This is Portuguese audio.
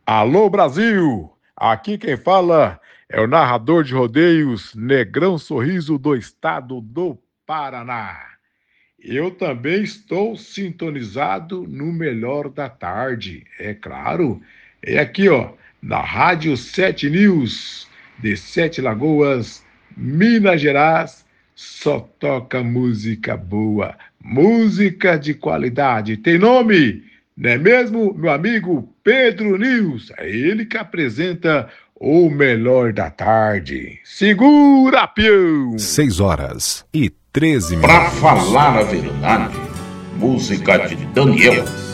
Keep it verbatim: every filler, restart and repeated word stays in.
Alô Brasil, aqui quem fala é o narrador de rodeios Negrão Sorriso do estado do Paraná. Eu também estou sintonizado no Melhor da Tarde, é claro. É aqui, ó, na Rádio Sete News, de Sete Lagoas, Minas Gerais, só toca música boa, música de qualidade. Tem nome, não é mesmo, meu amigo Pedro News? É ele que apresenta o Melhor da Tarde. Segura, peão! Seis horas e treze Pra minutos. falar a verdade, música de Daniel